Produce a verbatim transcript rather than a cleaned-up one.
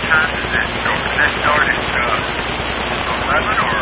time does that start? Does that start at uh, eleven or